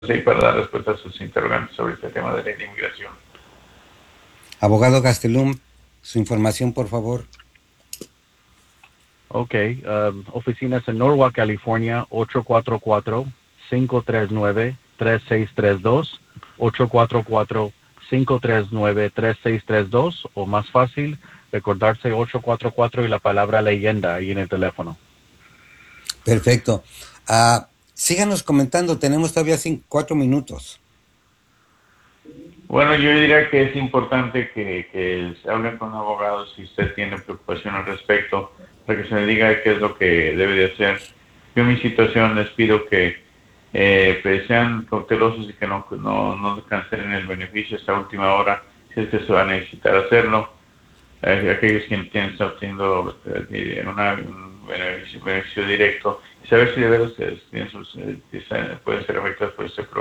sí, para dar respuesta a sus interrogantes sobre este tema de la inmigración. Abogado Gastelum, su información, por favor. Ok, oficinas en Norwalk, California, 844-539-3632, 844-539-3632, o más fácil, recordarse 844 y la palabra leyenda ahí en el teléfono. Perfecto. Síganos comentando, tenemos todavía 4 minutos. Bueno, yo diría que es importante que se hable con abogados si usted tiene preocupación al respecto, para que se le diga qué es lo que debe de hacer. Yo en mi situación les pido que pues sean cautelosos y que no cancelen el beneficio hasta última hora, si es que se va a necesitar hacerlo. Aquellos que están obteniendo un beneficio directo, y saber si de verdad ustedes pueden ser afectados por este programa.